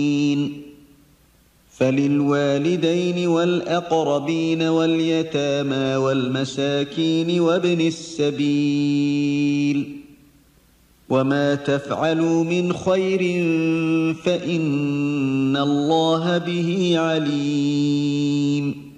فللوالدين والأقربين واليتامى والمساكين وابن السبيل وما تفعلوا من خير فإن الله به عليم